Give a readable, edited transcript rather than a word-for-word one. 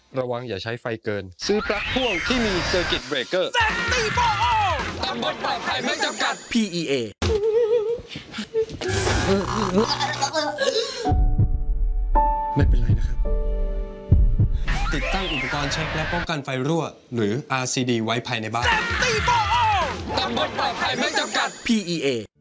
ระวังอย่าใช้ไฟเกินซื้อปลั๊กพ่วงที่มีเซอร์กิตเบรกเกอร์ตำบลปลอดภัยไม่จำกัด PEA ไม่เป็นไรนะครับติดตั้งอุปกรณ์เช็คและป้องกันไฟรั่วหรือ RCD ไว้ภายในบ้านตำบลปลอดภัยไม่จำกัด PEA